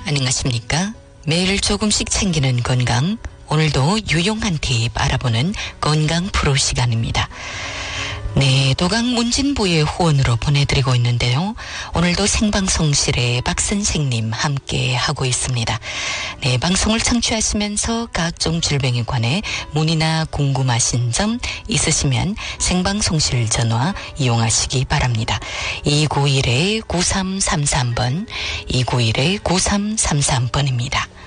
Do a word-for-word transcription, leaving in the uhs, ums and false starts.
안녕하십니까? 매일 조금씩 챙기는 건강, 오늘도 유용한 팁 알아보는 건강 프로 시간입니다. 네, 도강 문진부의 후원으로 보내드리고 있는데요. 오늘도 생방송실에 박 선생님 함께 하고 있습니다. 네, 방송을 청취하시면서 각종 질병에 관해 문의나 궁금하신 점 있으시면 생방송실 전화 이용하시기 바랍니다. 이구일 구삼삼삼 번, 이구일 구삼삼삼 번입니다.